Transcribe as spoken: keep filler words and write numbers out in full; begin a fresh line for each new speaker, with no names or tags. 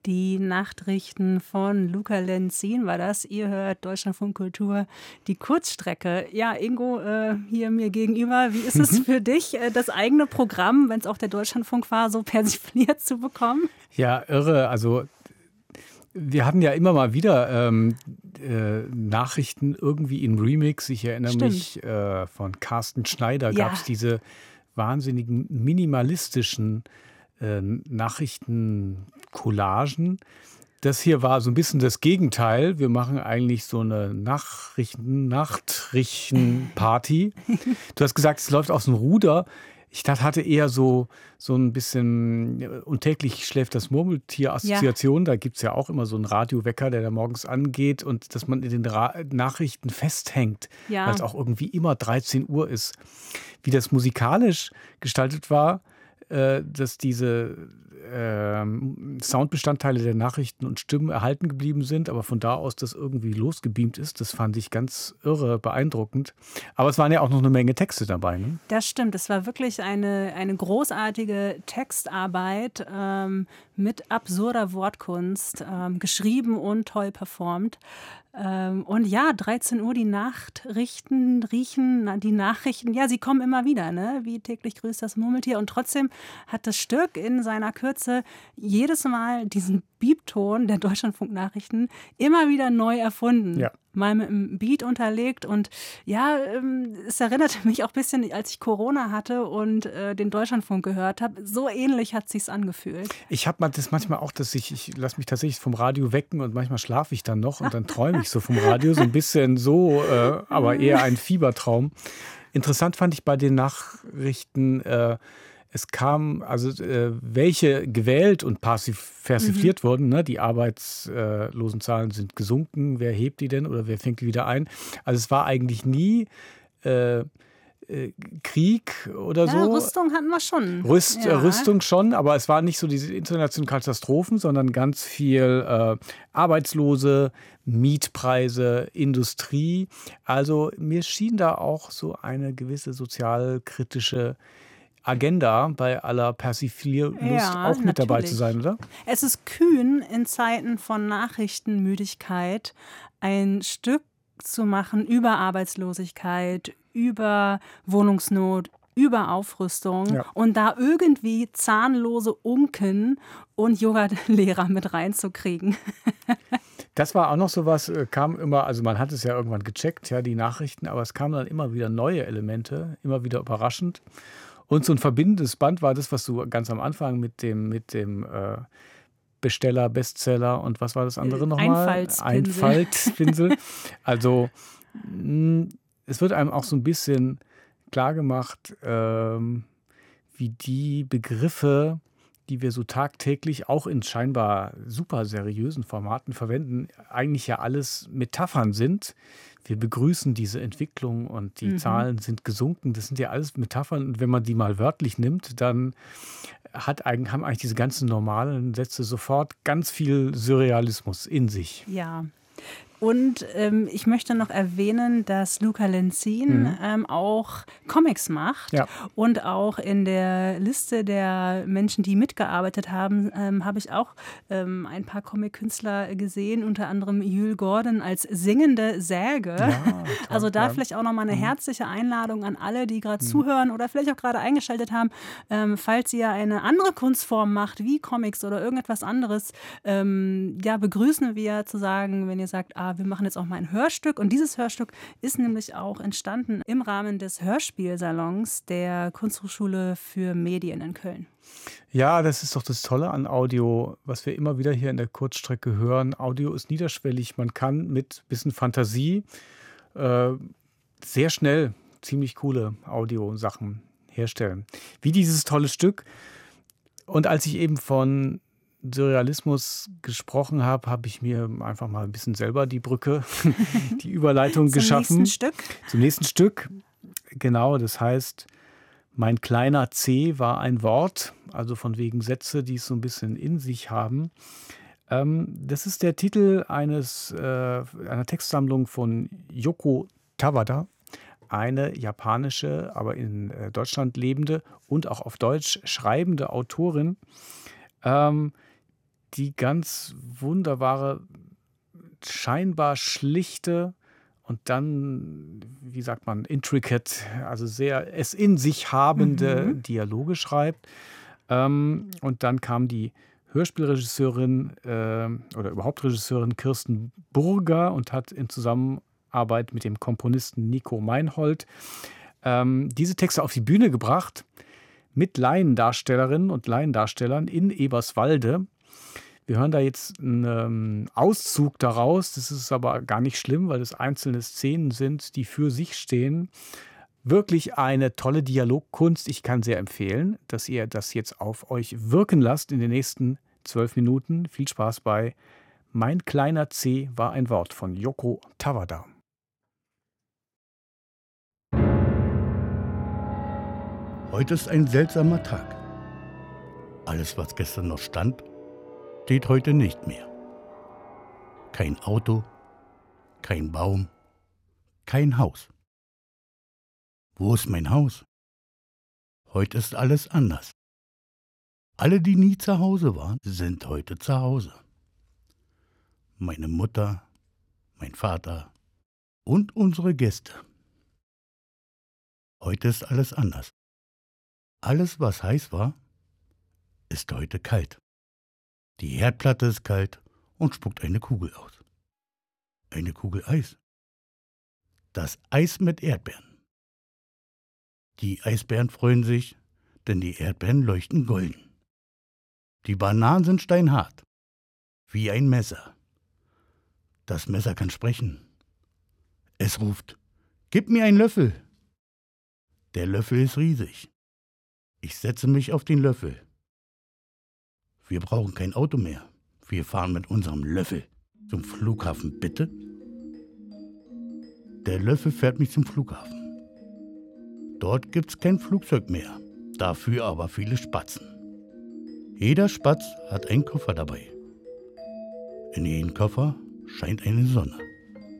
Die Nachtrichten von Luca Lenzin war das. Ihr hört Deutschlandfunk Kultur, die Kurzstrecke. Ja, Ingo, äh, hier mir gegenüber, wie ist es für dich, äh, das eigene Programm, wenn es auch der Deutschlandfunk war, so persifliert zu bekommen?
Ja, irre. Also wir hatten ja immer mal wieder ähm, äh, Nachrichten irgendwie im Remix. Ich erinnere
Stimmt.
mich, äh, von Carsten Schneider
Ja.
gab es diese wahnsinnigen minimalistischen äh, Nachrichten-Collagen. Das hier war so ein bisschen das Gegenteil. Wir machen eigentlich so eine Nachrichten-Nachtrichten-Party. Du hast gesagt, es läuft aus dem Ruder. Ich dachte, hatte eher so, so ein bisschen äh, und täglich schläft das Murmeltier-Assoziation. Da gibt es ja auch immer so einen Radiowecker, der da morgens angeht und dass man in den Ra Nachrichten festhängt,
Ja.
weil es auch irgendwie immer dreizehn Uhr ist. Wie das musikalisch gestaltet war, äh, dass diese ähm, Soundbestandteile der Nachrichten und Stimmen erhalten geblieben sind, aber von da aus das irgendwie losgebeamt ist, das fand ich ganz irre, beeindruckend. Aber es waren ja auch noch eine Menge Texte dabei, ne?
Das stimmt, es war wirklich eine, eine großartige Textarbeit ähm, mit absurder Wortkunst, ähm, geschrieben und toll performt. Ähm, und ja, dreizehn Uhr die Nachtrichten, riechen, na, die Nachrichten, ja, sie kommen immer wieder, ne? Wie täglich grüßt das Murmeltier. Und trotzdem hat das Stück in seiner Kürze jedes Mal diesen Beepton der Deutschlandfunk-Nachrichten immer wieder neu erfunden.
Ja.
Mal mit einem Beat unterlegt. Und ja, ähm, es erinnerte mich auch ein bisschen, als ich Corona hatte und äh, den Deutschlandfunk gehört habe. So ähnlich hat es sich angefühlt.
Ich habe das manchmal auch, dass ich, ich lasse mich tatsächlich vom Radio wecken und manchmal schlafe ich dann noch und dann träume ich so vom Radio, so ein bisschen so, äh, aber eher ein Fiebertraum. Interessant fand ich bei den Nachrichten, äh, es kam, also äh, welche gewählt und persifliert mhm. wurden. Ne? Die Arbeitslosenzahlen sind gesunken. Wer hebt die denn oder wer fängt die wieder ein? Also es war eigentlich nie äh, äh, Krieg oder
ja,
so.
Rüstung hatten wir schon.
Rüst,
ja.
äh, Rüstung schon, aber es waren nicht so diese internationalen Katastrophen, sondern ganz viel äh, Arbeitslose, Mietpreise, Industrie. Also mir schien da auch so eine gewisse sozialkritische Agenda bei aller Persiflierlust
Ja,
auch mit dabei
natürlich.
zu sein, oder?
Es ist kühn, in Zeiten von Nachrichtenmüdigkeit ein Stück zu machen über Arbeitslosigkeit, über Wohnungsnot, über Aufrüstung
Ja.
und da irgendwie zahnlose Unken und Yoga-Lehrer mit reinzukriegen.
Das war auch noch so was, äh, kam immer, also man hat es ja irgendwann gecheckt, ja, die Nachrichten, aber es kamen dann immer wieder neue Elemente, immer wieder überraschend. Und so ein verbindendes Band war das, was du ganz am Anfang mit dem, mit dem äh, Besteller, Bestseller und was war das andere nochmal?
Einfaltspinsel.
Einfaltspinsel. Also mh, es wird einem auch so ein bisschen klargemacht, ähm, wie die Begriffe, die wir so tagtäglich auch in scheinbar super seriösen Formaten verwenden, eigentlich ja alles Metaphern sind. Wir begrüßen diese Entwicklung und die
Mhm.
Zahlen sind gesunken. Das sind ja alles Metaphern. Und wenn man die mal wörtlich nimmt, dann hat, eigentlich- haben eigentlich diese ganzen normalen Sätze sofort ganz viel Surrealismus in sich.
Ja. Und ähm, ich möchte noch erwähnen, dass Luca Lenzin
Mhm.
ähm, auch Comics macht.
Ja.
Und auch in der Liste der Menschen, die mitgearbeitet haben, ähm, habe ich auch ähm, ein paar Comic-Künstler gesehen, unter anderem Jules Gordon als singende Säge.
Ja, toll,
Also da
ja.
vielleicht auch nochmal eine
Mhm.
herzliche Einladung an alle, die gerade zuhören oder vielleicht auch gerade eingeschaltet haben. Ähm, falls ihr eine andere Kunstform macht, wie Comics oder irgendetwas anderes, ähm, ja, begrüßen wir zu sagen, wenn ihr sagt, ah, wir machen jetzt auch mal ein Hörstück. Und dieses Hörstück ist nämlich auch entstanden im Rahmen des Hörspielsalons der Kunsthochschule für Medien in Köln.
Ja, das ist doch das Tolle an Audio, was wir immer wieder hier in der Kurzstrecke hören. Audio ist niederschwellig. Man kann mit ein bisschen Fantasie äh, sehr schnell ziemlich coole Audiosachen herstellen. Wie dieses tolle Stück. Und als ich eben von Surrealismus gesprochen habe, habe ich mir einfach mal ein bisschen selber die Brücke, die Überleitung
Zum
geschaffen.
nächsten Stück.
Zum nächsten Stück. Genau, das heißt, mein kleiner C war ein Wort, also von wegen Sätze, die es so ein bisschen in sich haben. Ähm, das ist der Titel eines, äh, einer Textsammlung von Yoko Tawada, eine japanische, aber in äh, Deutschland lebende und auch auf Deutsch schreibende Autorin, ähm, die ganz wunderbare, scheinbar schlichte und dann, wie sagt man, intricate, also sehr es in sich habende
Mhm.
Dialoge schreibt. Ähm, und dann kam die Hörspielregisseurin ähm, oder überhaupt Regisseurin Kirsten Burger und hat in Zusammenarbeit mit dem Komponisten Nico Meinhold ähm, diese Texte auf die Bühne gebracht mit Laiendarstellerinnen und Laiendarstellern in Eberswalde. Wir hören da jetzt einen ähm, Auszug daraus. Das ist aber gar nicht schlimm, weil es einzelne Szenen sind, die für sich stehen. Wirklich eine tolle Dialogkunst. Ich kann sehr empfehlen, dass ihr das jetzt auf euch wirken lasst in den nächsten zwölf Minuten. Viel Spaß bei Mein kleiner C war ein Wort von Yoko Tawada.
Heute ist ein seltsamer Tag. Alles, was gestern noch stand, steht heute nicht mehr. Kein Auto, kein Baum, kein Haus. Wo ist mein Haus? Heute ist alles anders. Alle, die nie zu Hause waren, sind heute zu Hause. Meine Mutter, mein Vater und unsere Gäste. Heute ist alles anders. Alles, was heiß war, ist heute kalt. Die Herdplatte ist kalt und spuckt eine Kugel aus. Eine Kugel Eis. Das Eis mit Erdbeeren. Die Eisbären freuen sich, denn die Erdbeeren leuchten golden. Die Bananen sind steinhart, wie ein Messer. Das Messer kann sprechen. Es ruft, gib mir einen Löffel. Der Löffel ist riesig. Ich setze mich auf den Löffel. Wir brauchen kein Auto mehr. Wir fahren mit unserem Löffel zum Flughafen, bitte. Der Löffel fährt mich zum Flughafen. Dort gibt's kein Flugzeug mehr, dafür aber viele Spatzen. Jeder Spatz hat einen Koffer dabei. In jedem Koffer scheint eine Sonne.